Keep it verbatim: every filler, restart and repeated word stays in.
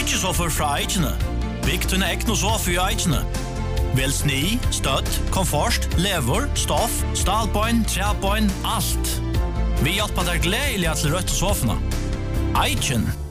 Byggjesofer fra Eikene. Bygg til ekne sofa i Eikene. Vel sni, støtt, komfort, lever, stoff, stalpoin, trepoin, alt. Vi hjelper deg gledelig til rødt sofene. Eiken.